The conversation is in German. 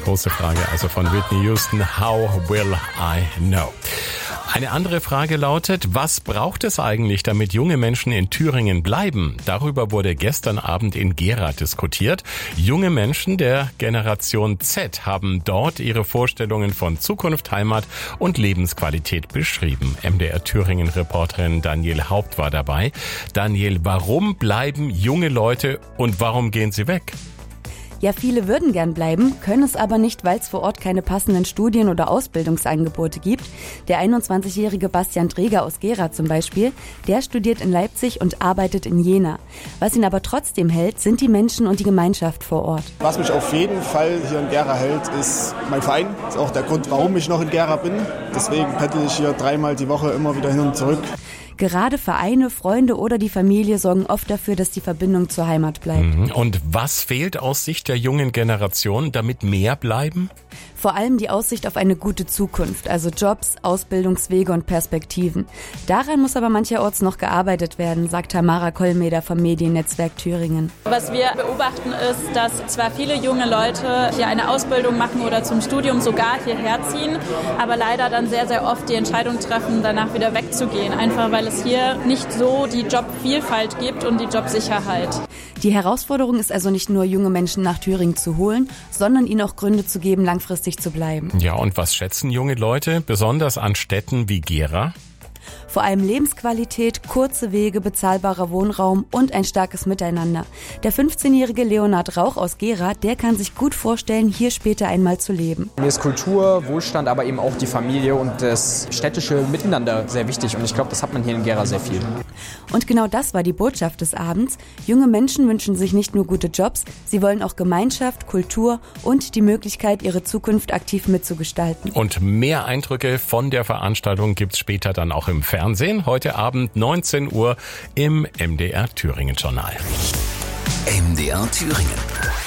große Frage also von Whitney Houston, How will I know? Eine andere Frage lautet, was braucht es eigentlich, damit junge Menschen in Thüringen bleiben? Darüber wurde gestern Abend in Gera diskutiert. Junge Menschen der Generation Z haben dort ihre Vorstellungen von Zukunft, Heimat und Lebensqualität beschrieben. MDR Thüringen-Reporterin Daniel Haupt war dabei. Daniel, warum bleiben junge Leute und warum gehen sie weg? Ja, viele würden gern bleiben, können es aber nicht, weil es vor Ort keine passenden Studien- oder Ausbildungsangebote gibt. Der 21-jährige Bastian Dreger aus Gera zum Beispiel, der studiert in Leipzig und arbeitet in Jena. Was ihn aber trotzdem hält, sind die Menschen und die Gemeinschaft vor Ort. Was mich auf jeden Fall hier in Gera hält, ist mein Verein. Das ist auch der Grund, warum ich noch in Gera bin. Deswegen pendle ich hier 3-mal die Woche immer wieder hin und zurück. Gerade Vereine, Freunde oder die Familie sorgen oft dafür, dass die Verbindung zur Heimat bleibt. Und was fehlt aus Sicht der jungen Generation, damit mehr bleiben? Vor allem die Aussicht auf eine gute Zukunft, also Jobs, Ausbildungswege und Perspektiven. Daran muss aber mancherorts noch gearbeitet werden, sagt Tamara Kollmeder vom Mediennetzwerk Thüringen. Was wir beobachten ist, dass zwar viele junge Leute hier eine Ausbildung machen oder zum Studium sogar hierher ziehen, aber leider dann sehr, sehr oft die Entscheidung treffen, danach wieder wegzugehen, einfach weil es hier nicht so die Jobvielfalt gibt und die Jobsicherheit. Die Herausforderung ist also nicht nur, junge Menschen nach Thüringen zu holen, sondern ihnen auch Gründe zu geben, langfristig zu bleiben. Ja, und was schätzen junge Leute besonders an Städten wie Gera? Vor allem Lebensqualität, kurze Wege, bezahlbarer Wohnraum und ein starkes Miteinander. Der 15-jährige Leonhard Rauch aus Gera, der kann sich gut vorstellen, hier später einmal zu leben. Mir ist Kultur, Wohlstand, aber eben auch die Familie und das städtische Miteinander sehr wichtig. Und ich glaube, das hat man hier in Gera sehr viel. Und genau das war die Botschaft des Abends. Junge Menschen wünschen sich nicht nur gute Jobs, sie wollen auch Gemeinschaft, Kultur und die Möglichkeit, ihre Zukunft aktiv mitzugestalten. Und mehr Eindrücke von der Veranstaltung gibt's später dann auch im Fernsehen. Heute Abend 19 Uhr im MDR Thüringen Journal. MDR Thüringen.